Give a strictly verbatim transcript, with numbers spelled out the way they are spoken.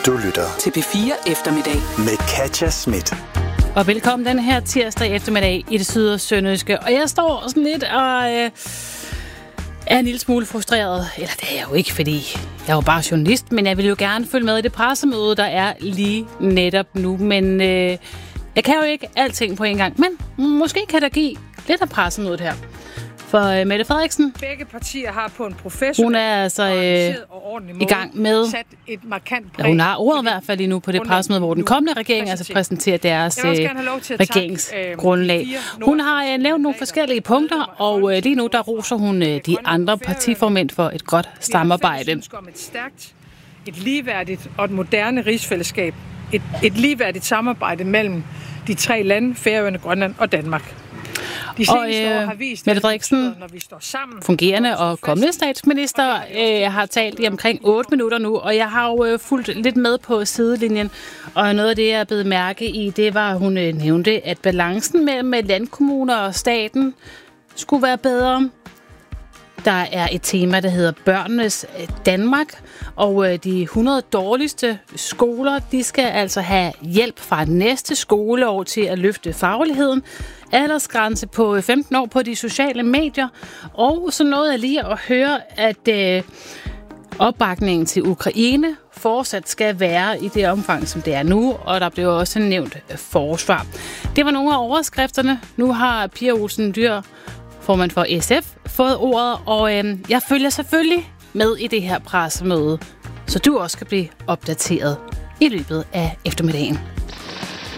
Du lytter til P fire Eftermiddag med Katja Schmidt. Og velkommen den her tirsdag eftermiddag i det syd- og sønderjyske. Og jeg står sådan lidt og øh, er en lille smule frustreret. Eller det er jeg jo ikke, fordi jeg er jo bare journalist, men jeg vil jo gerne følge med i det pressemøde, der er lige netop nu. Men øh, jeg kan jo ikke alting på en gang. Men måske kan der give lidt af pressemødet her. For øh, Mette Frederiksen, begge partier har på en professionel, hun er altså øh, i gang med sat et markant præg. Ja, hun har ordet i hvert fald lige nu på det pressemøde, hvor den kommende regering altså præsenterer deres øh, regeringsgrundlag. Hun har øh, nævnt nogle forskellige punkter, og øh, lige nu der roser hun øh, de andre partiformænd for et godt samarbejde. Vi har et stærkt, et ligeværdigt og et moderne rigsfællesskab. Et, et ligeværdigt samarbejde mellem de tre lande, Færøerne, Grønland og Danmark. De og øh, har vist, Mette Frederiksen, når vi står sammen, fungerende og kommende statsminister, øh, har talt i omkring otte minutter nu, og jeg har jo øh, fulgt lidt med på sidelinjen, og noget af det, jeg er blevet mærke i, det var, at hun øh, nævnte, at balancen mellem landkommuner og staten skulle være bedre. Der er et tema, der hedder Børnenes Danmark, og de hundrede dårligste skoler, de skal altså have hjælp fra næste skoleår til at løfte fagligheden. Aldersgrænse på femten år på de sociale medier, og så nåede jeg lige at høre, at øh, opbakningen til Ukraine fortsat skal være i det omfang, som det er nu, og der blev også nævnt forsvar. Det var nogle af overskrifterne. Nu har Pia Olsen Dyhr, formand for S F, fået ordet, og øh, jeg følger selvfølgelig med i det her pressemøde, så du også kan blive opdateret i løbet af eftermiddagen.